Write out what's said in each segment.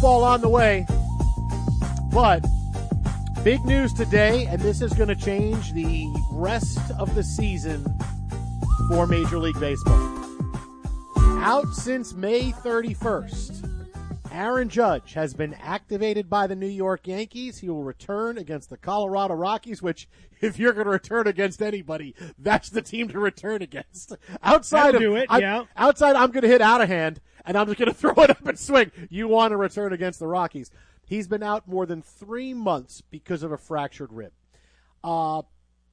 football on the way. But big news today, and this is going to change the rest of the season for Major League Baseball. Out since May 31st, Aaron Judge has been activated by the New York Yankees. He will return against the Colorado Rockies, which, if you're going to return against anybody, that's the team to return against. Outside, I'm going to hit out of hand, and I'm just going to throw it up and swing. You want to return against the Rockies. He's been out more than 3 months because of a fractured rib. The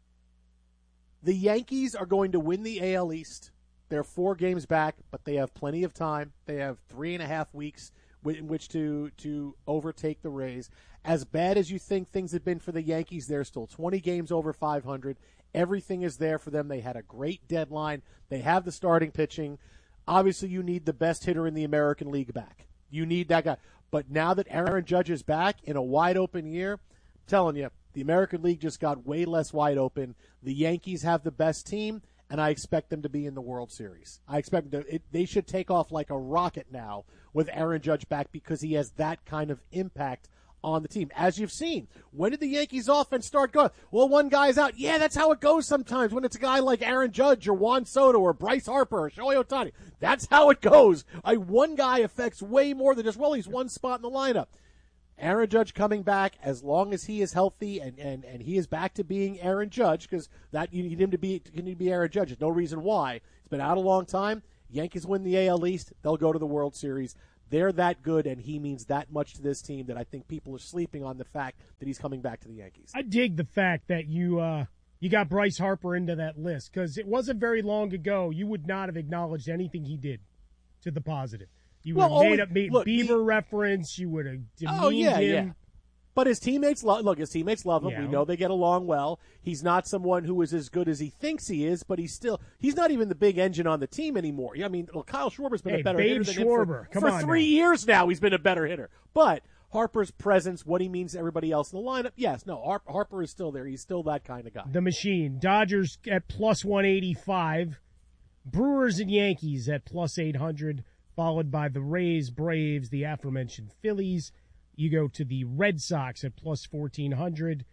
Yankees are going to win the AL East. They're 4 games back, but they have plenty of time. They have 3.5 weeks in which to overtake the Rays. As bad as you think things have been for the Yankees, they're still 20 games over 500. Everything is there for them. They had a great deadline. They have the starting pitching. Obviously, you need the best hitter in the American League back. You need that guy. But now that Aaron Judge is back in a wide-open year, I'm telling you, the American League just got way less wide open. The Yankees have the best team, and I expect them to be in the World Series. I expect they should take off like a rocket now with Aaron Judge back because he has that kind of impact on the team. As you've seen, when did the Yankees offense start going? Well, one guy's out. Yeah, that's how it goes sometimes when it's a guy like Aaron Judge or Juan Soto or Bryce Harper or Shohei Ohtani. That's how it goes. One guy affects way more than just, well, he's one spot in the lineup. Aaron Judge coming back as long as he is healthy and he is back to being Aaron Judge, because that you need him to be Aaron Judge. There's no reason why. He's been out a long time. Yankees win the AL East. They'll go to the World Series. They're that good, and he means that much to this team that I think people are sleeping on the fact that he's coming back to the Yankees. I dig the fact that you got Bryce Harper into that list, because it wasn't very long ago you would not have acknowledged anything he did to the positive. You would have made Bieber reference. You would have demeaned him. Yeah. But his teammates love him. Yeah. We know they get along well. He's not someone who is as good as he thinks he is, but he's not even the big engine on the team anymore. I mean, Kyle Schwarber's been a better hitter than him for 3 years now. He's been a better hitter. But Harper's presence, what he means to everybody else in the lineup, yes, no, Harper is still there. He's still that kind of guy. The machine. Dodgers at plus 185. Brewers and Yankees at plus 800. Followed by the Rays, Braves, the aforementioned Phillies. You go to the Red Sox at plus 1,400,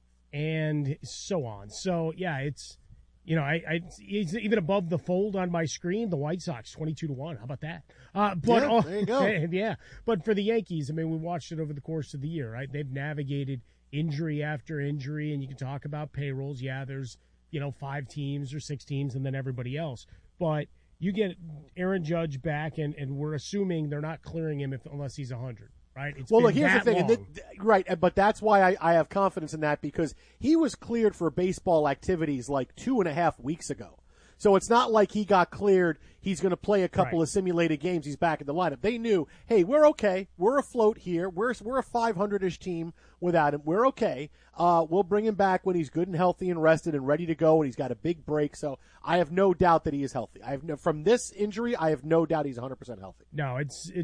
and so on. So, yeah, it's, it's even above the fold on my screen. The White Sox, 22-1. How about that? There you go. Yeah, but for the Yankees, I mean, we watched it over the course of the year, right? They've navigated injury after injury, and you can talk about payrolls. Yeah, there's, 5 teams or 6 teams and then everybody else. But you get Aaron Judge back, and we're assuming they're not clearing him unless he's 100, right? Here's the thing. Right, but that's why I have confidence in that, because he was cleared for baseball activities like 2.5 weeks ago. So it's not like he got cleared, he's going to play a couple of simulated games, he's back in the lineup. They knew, hey, we're okay. We're afloat here. We're a 500-ish team without him. We're okay. We'll bring him back when he's good and healthy and rested and ready to go, and he's got a big break. So I have no doubt that he is healthy. From this injury, I have no doubt he's 100% healthy. No,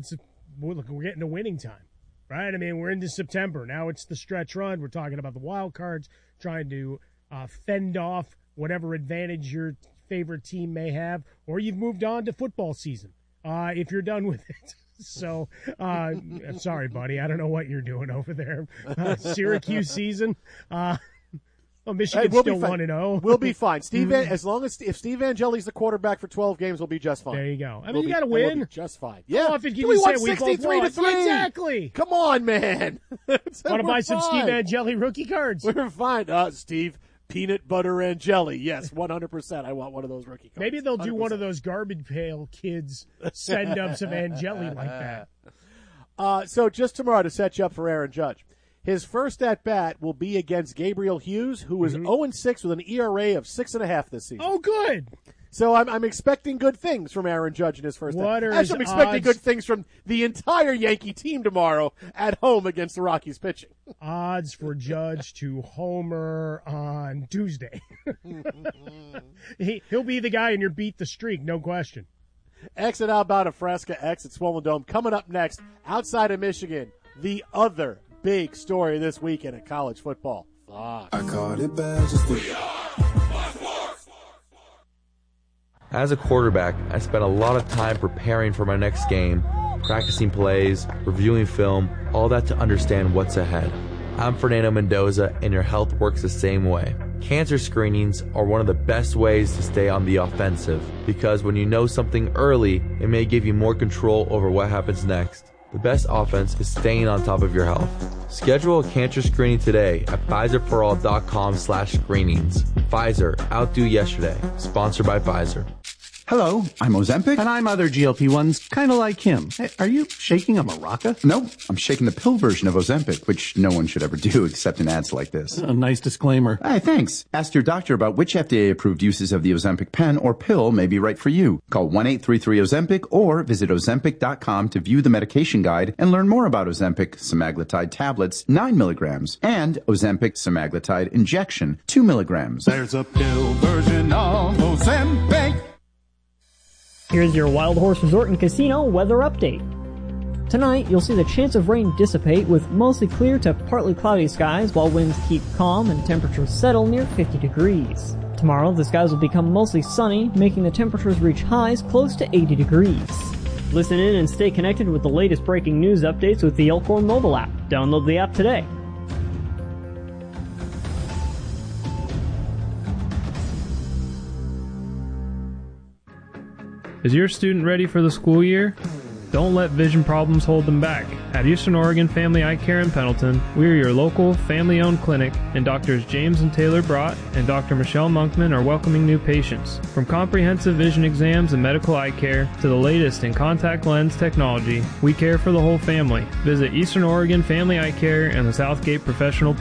we're getting to winning time, right? I mean, we're into September. Now it's the stretch run. We're talking about the wild cards, trying to fend off whatever advantage your favorite team may have, or you've moved on to football season if you're done with it. So, sorry, buddy. I don't know what you're doing over there. Syracuse season. Michigan's still 1-0. We'll be fine. If Steve Angeli's the quarterback for 12 games, we'll be just fine. There you go. I mean, you got to win. We'll be just fine. Yeah. How often can we you won say 63-3? Exactly. Come on, man. Want to buy some Steve Angeli rookie cards? We're fine. Steve. Peanut butter and jelly. Yes, 100%. I want one of those rookie cards. Maybe they'll do 100%. One of those garbage pail kids send-ups of Angeli like that. So just tomorrow, to set you up for Aaron Judge, his first at-bat will be against Gabriel Hughes, who is 0-6 with an ERA of 6.5 this season. Oh, good. So I'm expecting good things from Aaron Judge in his first at-bat. Actually, I'm expecting good things from the entire Yankee team tomorrow at home against the Rockies pitching. Odds for Judge to homer on Tuesday. He'll be the guy in your beat the streak, no question. X at Alberta Fresca, X at Swollen Dome. Coming up next, outside of Michigan, the other big story this weekend in college football. Fuck. I caught it bad just to... As a quarterback, I spent a lot of time preparing for my next game, practicing plays, reviewing film, all that to understand what's ahead. I'm Fernando Mendoza, and your health works the same way. Cancer screenings are one of the best ways to stay on the offensive, because when you know something early, it may give you more control over what happens next. The best offense is staying on top of your health. Schedule a cancer screening today at PfizerForAll.com/screenings. Pfizer, outdo yesterday. Sponsored by Pfizer. Hello, I'm Ozempic. And I'm other GLP-1s, kind of like him. Hey, are you shaking a maraca? No, I'm shaking the pill version of Ozempic, which no one should ever do except in ads like this. A nice disclaimer. Hey, thanks. Ask your doctor about which FDA-approved uses of the Ozempic pen or pill may be right for you. Call 1-833-OZEMPIC or visit Ozempic.com to view the medication guide and learn more about Ozempic semaglutide tablets, 9 milligrams, and Ozempic semaglutide injection, 2 milligrams. There's a pill version of Ozempic. Here's your Wild Horse Resort and Casino weather update. Tonight, you'll see the chance of rain dissipate with mostly clear to partly cloudy skies while winds keep calm and temperatures settle near 50 degrees. Tomorrow, the skies will become mostly sunny, making the temperatures reach highs close to 80 degrees. Listen in and stay connected with the latest breaking news updates with the Elkhorn mobile app. Download the app today. Is your student ready for the school year? Don't let vision problems hold them back. At Eastern Oregon Family Eye Care in Pendleton, we are your local, family-owned clinic, and Drs. James and Taylor Brott and Dr. Michelle Monkman are welcoming new patients. From comprehensive vision exams and medical eye care to the latest in contact lens technology, we care for the whole family. Visit Eastern Oregon Family Eye Care and the Southgate Professional